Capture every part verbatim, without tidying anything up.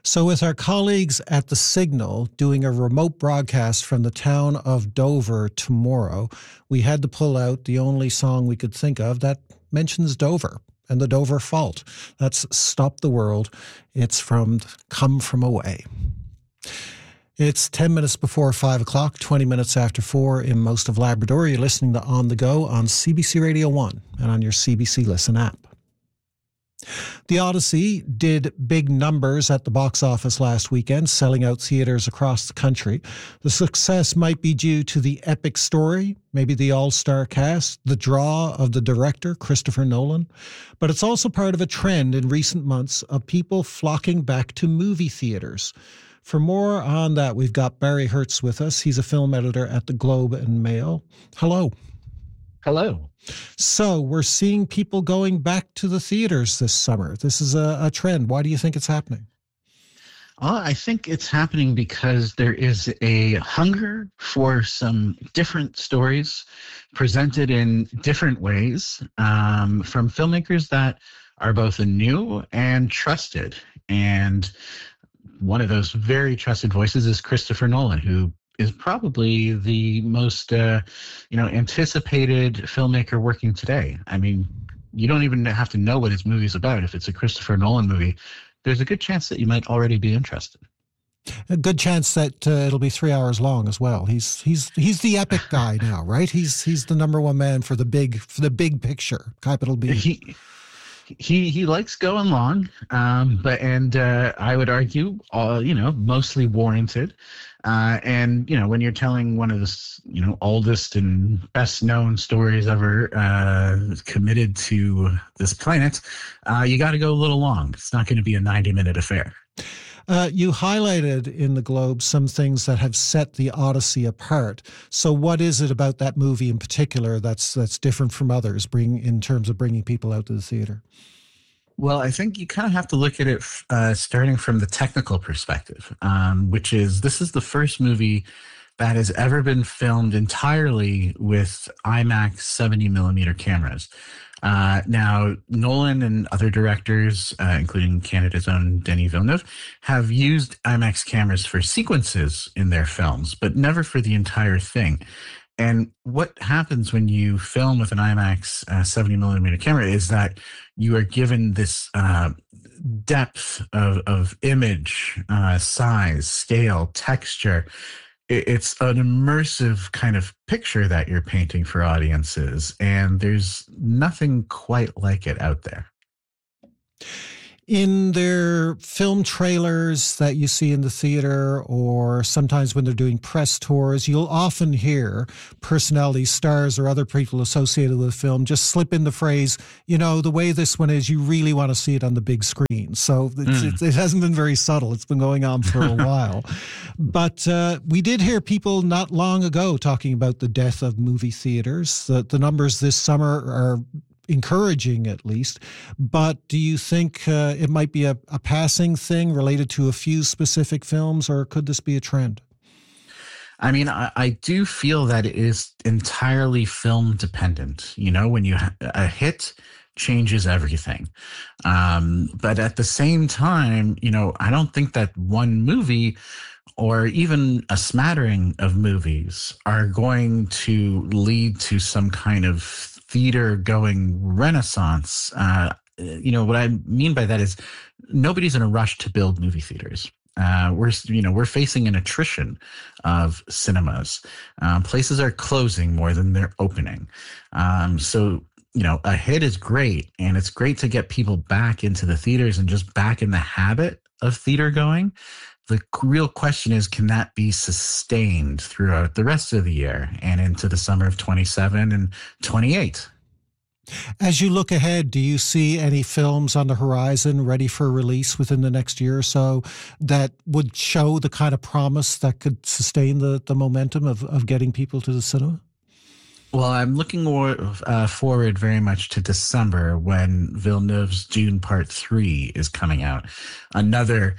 So, with our colleagues at The Signal doing a remote broadcast from the town of Dover tomorrow, we had to pull out the only song we could think of that mentions Dover and the Dover Fault. That's Stop the World. It's from Come From Away. It's ten minutes before five o'clock, twenty minutes after four in most of Labrador. You're listening to On the Go on C B C Radio one and on your C B C Listen app. The Odyssey did big numbers at the box office last weekend, selling out theaters across the country. The success might be due to the epic story, maybe the all-star cast, the draw of the director, Christopher Nolan. But it's also part of a trend in recent months of people flocking back to movie theaters. For more on that, we've got Barry Hertz with us. He's a film editor at the Globe and Mail. Hello. Hello. So we're seeing people going back to the theaters this summer. This is a, a trend. Why do you think it's happening? Well, I think it's happening because there is a hunger for some different stories presented in different ways um, from filmmakers that are both new and trusted. And one of those very trusted voices is Christopher Nolan, who is probably the most, uh, you know, anticipated filmmaker working today. I mean, you don't even have to know what his movie's about. If it's a Christopher Nolan movie, there's a good chance that you might already be interested. A good chance that uh, it'll be three hours long as well. He's he's he's the epic guy now, right? He's he's the number one man for the big for the big picture, capital B. He, He he likes going long, um, but and uh, I would argue, uh, you know, mostly warranted. Uh, and you know, when you're telling one of the you know oldest and best known stories ever uh, committed to this planet, uh, you got to go a little long. It's not going to be a ninety minute affair. Uh, you highlighted in the Globe some things that have set the Odyssey apart. So, what is it about that movie in particular that's that's different from others, bring in terms of bringing people out to the theater? Well, I think you kind of have to look at it uh, starting from the technical perspective, um, which is this is the first movie that has ever been filmed entirely with IMAX seventy millimeter cameras. Uh, now, Nolan and other directors, uh, including Canada's own Denis Villeneuve, have used IMAX cameras for sequences in their films, but never for the entire thing. And what happens when you film with an IMAX uh, seventy millimeter camera is that you are given this uh, depth of, of image, uh, size, scale, texture. It's an immersive kind of picture that you're painting for audiences, and there's nothing quite like it out there. In their film trailers that you see in the theater, or sometimes when they're doing press tours, you'll often hear personalities, stars, or other people associated with the film just slip in the phrase, you know, the way this one is, you really want to see it on the big screen. So it's, mm. it, it hasn't been very subtle. It's been going on for a while. But uh, we did hear people not long ago talking about the death of movie theaters. The, the numbers this summer are encouraging, at least. But do you think uh, it might be a, a passing thing related to a few specific films, or could this be a trend? I mean, I, I do feel that it is entirely film dependent. You know, when you ha- a hit changes everything. Um, but at the same time, you know, I don't think that one movie or even a smattering of movies are going to lead to some kind of theater going renaissance. Uh, you know, what I mean by that is nobody's in a rush to build movie theaters. Uh, we're, you know, we're facing an attrition of cinemas. Um, places are closing more than they're opening. Um, so, you know, a hit is great, and it's great to get people back into the theaters and just back in the habit of theater going. The real question is, can that be sustained throughout the rest of the year and into the summer of twenty-seven and twenty-eight? As you look ahead, do you see any films on the horizon ready for release within the next year or so that would show the kind of promise that could sustain the, the momentum of, of getting people to the cinema? Well, I'm looking uh, forward very much to December when Villeneuve's Dune Part three is coming out. Another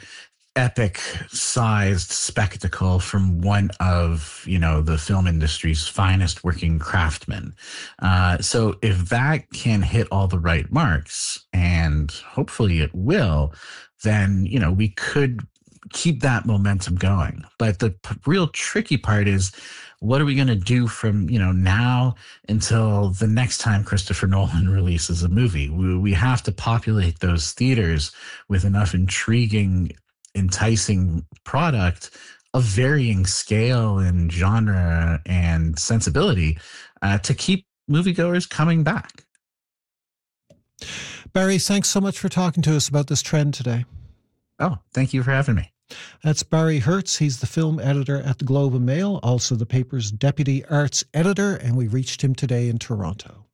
epic-sized spectacle from one of, you know, the film industry's finest working craftsmen. Uh, so if that can hit all the right marks, and hopefully it will, then, you know, we could keep that momentum going. But the p- real tricky part is, what are we going to do from, you know, now until the next time Christopher Nolan releases a movie? We, we have to populate those theaters with enough intriguing, enticing product of varying scale and genre and sensibility uh, to keep moviegoers coming back. Barry, thanks so much for talking to us about this trend today. Oh, thank you for having me. That's Barry Hertz. He's the film editor at the Globe and Mail, also the paper's deputy arts editor, and we reached him today in Toronto.